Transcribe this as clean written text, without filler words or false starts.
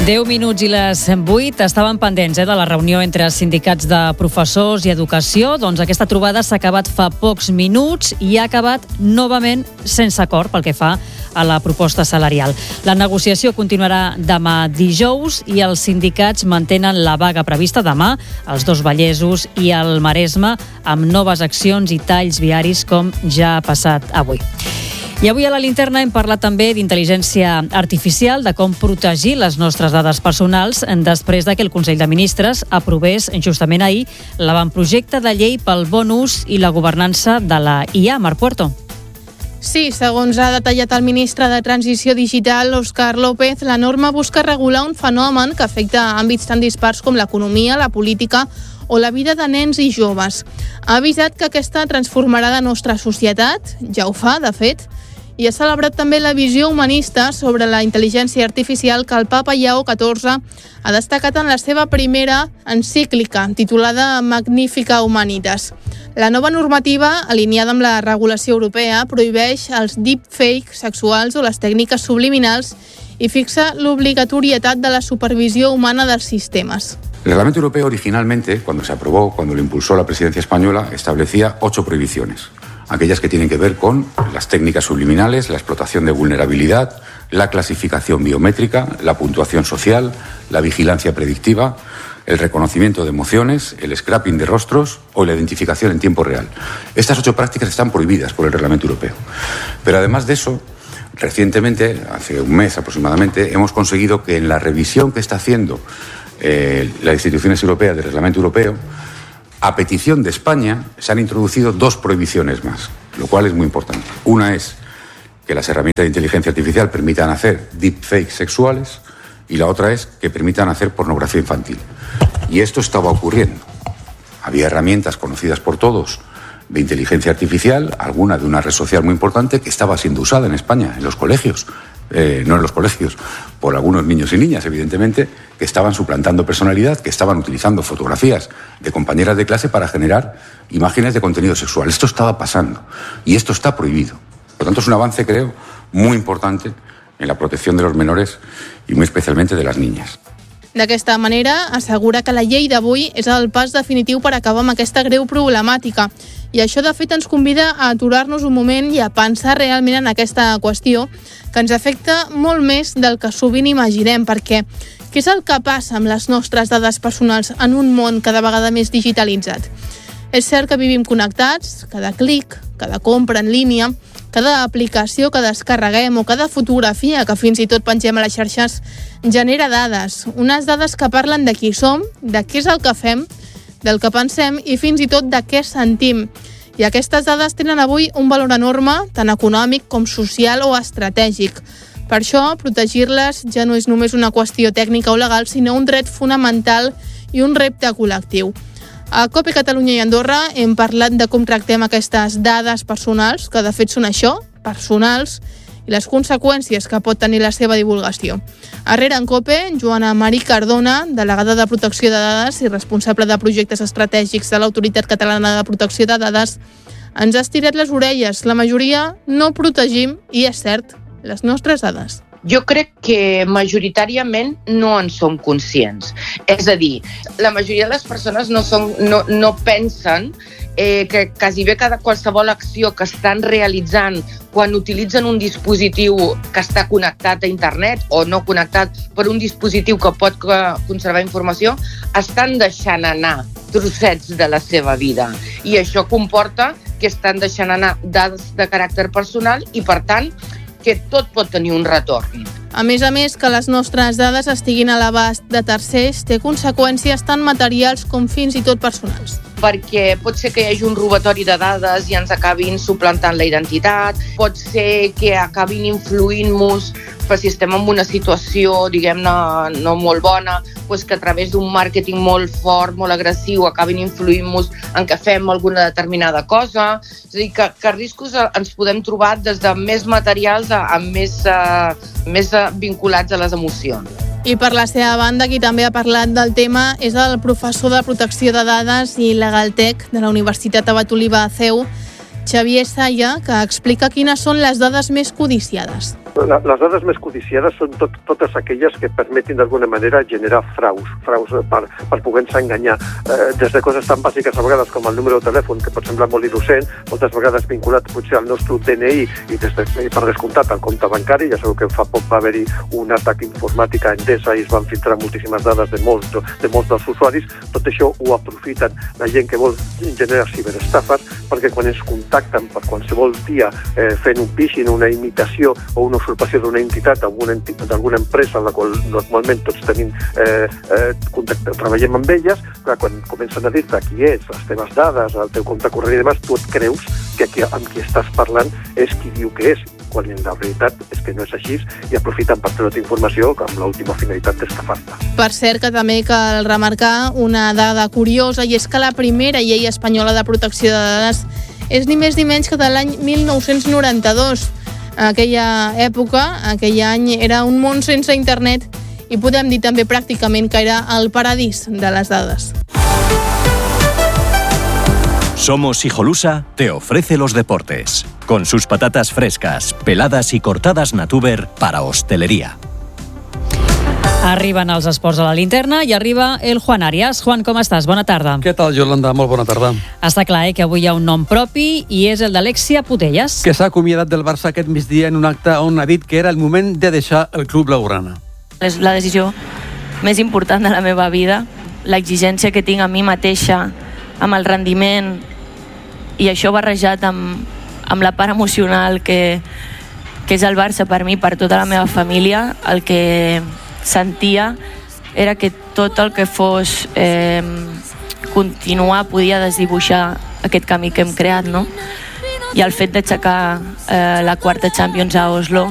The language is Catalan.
10 minuts i les 8 estaven pendents de la reunió entre sindicats de professors i educació. Doncs aquesta trobada s'ha acabat fa pocs minuts i ha acabat novament sense acord pel que fa a la proposta salarial. La negociació continuarà demà dijous i els sindicats mantenen la vaga prevista demà als dos Vallesos i al Maresme amb noves accions i talls viaris com ja ha passat avui. I avui a la linterna hem parlat també d'intel·ligència artificial, de com protegir les nostres dades personals després de que el Consell de Ministres aprovés justament ahir l'avantprojecte de llei pel bon ús i la governança de la IA. Marc Puerto. Sí, segons ha detallat el ministre de Transició Digital, Óscar López, la norma busca regular un fenomen que afecta àmbits tan dispars com l'economia, la política o la vida de nens i joves. Ha avisat que aquesta transformarà la nostra societat, ja ho fa, de fet, i ha celebrat també la visió humanista sobre la intel·ligència artificial que el papa Lleó XIV ha destacat en la seva primera encíclica, titulada Magnificat Humanitas. La nova normativa, alineada amb la regulació europea, prohibeix els deepfakes sexuals o les tècniques subliminals y fixa l'obligatorietat de la supervisió humana dels sistemes. El Reglamento Europeo originalmente, cuando se aprobó, cuando lo impulsó la presidencia española, establecía 8 prohibiciones. Aquellas que tienen que ver con las técnicas subliminales, la explotación de vulnerabilidad, la clasificación biométrica, la puntuación social, la vigilancia predictiva, el reconocimiento de emociones, el scrapping de rostros o la identificación en tiempo real. Estas 8 prácticas están prohibidas por el Reglamento Europeo. Pero además de eso, recientemente, hace un mes aproximadamente, hemos conseguido que en la revisión que está haciendo las instituciones europeas del Reglamento Europeo, a petición de España, se han introducido 2 prohibiciones más, lo cual es muy importante. Una es que las herramientas de inteligencia artificial permitan hacer deepfakes sexuales y la otra es que permitan hacer pornografía infantil. Y esto estaba ocurriendo. Había herramientas conocidas por todos de inteligencia artificial, alguna de una red social muy importante que estaba siendo usada en España, en los colegios. No en los colegios, por algunos niños y niñas, evidentemente, que estaban suplantando personalidad, que estaban utilizando fotografías de compañeras de clase para generar imágenes de contenido sexual. Esto estaba pasando y esto está prohibido. Por lo tanto, es un avance, creo, muy importante en la protección de los menores y muy especialmente de las niñas. D'aquesta manera, assegura que la llei d'avui és el pas definitiu per acabar amb aquesta greu problemàtica. I això, de fet, ens convida a aturar-nos un moment i a pensar realment en aquesta qüestió que ens afecta molt més del que sovint imaginem, perquè què és el que passa amb les nostres dades personals en un món cada vegada més digitalitzat? És cert que vivim connectats, cada clic, cada compra en línia, cada aplicació que descarreguem o cada fotografia que fins i tot pengem a les xarxes genera dades. Unes dades que parlen de qui som, de què és el que fem, del que pensem i fins i tot de què sentim. I aquestes dades tenen avui un valor enorme, tant econòmic com social o estratègic. Per això, protegir-les ja no és només una qüestió tècnica o legal, sinó un dret fonamental i un repte col·lectiu. A COPE Catalunya i Andorra hem parlat de com tractem aquestes dades personals, que de fet són això, personals, i les conseqüències que pot tenir la seva divulgació. A RERA en COPE, Joana Marí Cardona, delegada de Protecció de Dades i responsable de projectes estratègics de l'Autoritat Catalana de Protecció de Dades, ens ha estirat les orelles. La majoria no protegim, i és cert, les nostres dades. Jo crec que majoritàriament no en som conscients. És a dir, la majoria de les persones no pensen que quasi bé qualsevol acció que estan realitzant quan utilitzen un dispositiu que està connectat a internet o no connectat per un dispositiu que pot conservar informació, estan deixant anar trossets de la seva vida. I això comporta que estan deixant anar dades de caràcter personal i, per tant, que tot pot tenir un retorn. A més, que les nostres dades estiguin a l'abast de tercers té conseqüències tant materials com fins i tot personals. Perquè pot ser que hi hagi un robatori de dades i ens acabin suplantant la identitat, pot ser que acabin influint-nos si estem en una situació, diguem-ne, no molt bona, que a través d'un màrqueting molt fort, molt agressiu, acabin influint-nos en què fem alguna determinada cosa. És a dir, que riscos ens podem trobar des de més materials a més vinculats a les emocions. I per la seva banda, qui també ha parlat del tema és el professor de Protecció de Dades i Legaltec de la Universitat Abat Oliba CEU, Xavier Saya, que explica quines són les dades més codiciades. Les dades més codiciades són totes aquelles que permetin d'alguna manera generar fraus per poder-nos enganyar, des de coses tan bàsiques a vegades com el número de telèfon, que pot semblar molt innocent, moltes vegades vinculat potser al nostre DNI i per descomptat al compte bancari. Ja sabeu que fa poc va haver-hi un atac informàtic a Endesa i es van filtrar moltíssimes dades de molts dels usuaris. Tot això ho aprofiten la gent que vol generar ciberestafes, perquè quan ens contacten per qualsevol via fent un phishing, una imitació o una usurpació d'una entitat, d'alguna empresa en la qual normalment tots tenim contacte, treballem amb elles, clar, quan comencen a dir-te qui ets, les teves dades, el teu compte corrent i demás, tu et creus que amb qui estàs parlant és qui diu que és, quan en la realitat és que no és així i aprofiten per treure informació amb l'última finalitat d'estafar-te. Per cert, que també cal remarcar una dada curiosa, i és que la primera llei espanyola de protecció de dades és ni més ni menys que de l'any 1992. En aquella època, aquell any, era un món sense internet i podem dir també pràcticament que era el paradís de les dades. Somos Hijolusa te ofrece los deportes, con sus patatas frescas, peladas y cortadas Natuber para hostelería. Arriben els esports a la linterna i arriba el Juan Arias. Juan, com estàs? Bona tarda. Què tal, Yolanda? Molt bona tarda. Està clar que avui hi ha un nom propi i és el d'Alexia Putellas, que s'ha acomiadat del Barça aquest migdia en un acte on ha dit que era el moment de deixar el club blaugrana. És la decisió més important de la meva vida, l'exigència que tinc a mi mateixa, amb el rendiment, i això barrejat amb la part emocional que és el Barça per mi, per tota la meva família. El que sentia era que tot el que fos continuar podia desdibuixar aquest camí que hem creat, no? I el fet d'aixecar la quarta Champions a Oslo